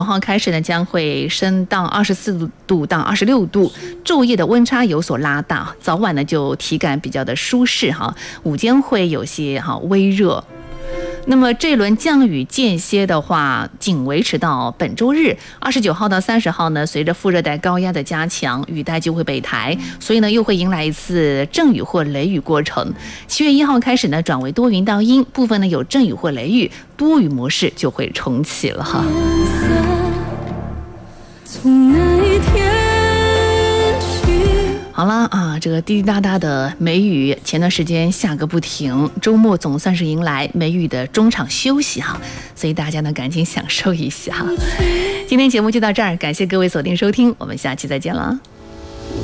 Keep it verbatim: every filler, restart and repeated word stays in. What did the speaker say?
号开始呢，将会升到二十四度到二十六度，昼夜的温差有所拉大，早晚呢就体感比较的舒适哈，午间会有些哈微热。那么这轮降雨间歇的话，仅维持到本周日二十九号到三十号呢，随着副热带高压的加强，雨带就会北抬，所以呢又会迎来一次阵雨或雷雨过程。七月一号开始呢，转为多云到阴，部分呢有阵雨或雷雨，多雨模式就会重启了哈。从那一天好了啊，这个滴滴答答的梅雨，前段时间下个不停，周末总算是迎来梅雨的中场休息哈，所以大家呢赶紧享受一下。今天节目就到这儿，感谢各位锁定收听，我们下期再见了。